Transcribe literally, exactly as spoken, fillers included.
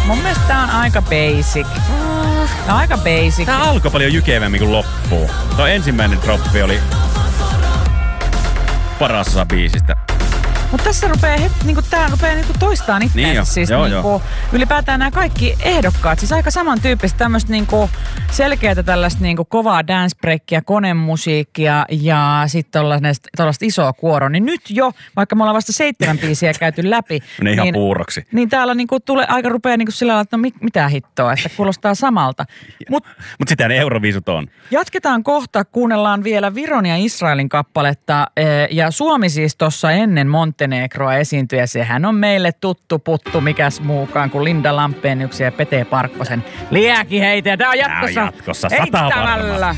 Mun mielestä tää on aika basic. Tää on aika basic. Tää alkoi paljon jykevämmin kuin loppuu. Tuo ensimmäinen droppi oli paras osa biisistä. Mutta tässä rupeaa, het, niinku, tää rupeaa niinku toistaan itseänsä. Niin jo, siis joo, niinku, joo. ylipäätään nämä kaikki ehdokkaat, siis aika samantyyppistä tämmöistä niinku selkeätä tällaista niinku kovaa dancebreakia, konemusiikkia ja sitten tuollaista isoa kuoroa. Niin nyt jo, vaikka me ollaan vasta seitsemän biisiä käyty läpi. Menee ihan niin, puuroksi. Niin täällä niinku tulee, aika rupeaa niinku sillä lailla, että no mit, mitä hittoa, että kuulostaa samalta. Mutta Mut sitä ne Euroviisut on. jatketaan kohta, kuunnellaan vielä Viron ja Israelin kappaletta ja Suomi siis tuossa ennen Montenegroa esiintyi ja sehän on meille tuttu puttu, mikäs muukaan kuin Linda Lampeniuksen ja Pete Parkkosen liäkiheitä. Ja tää on jatkossa, Tää on jatkossa sata heittämällä.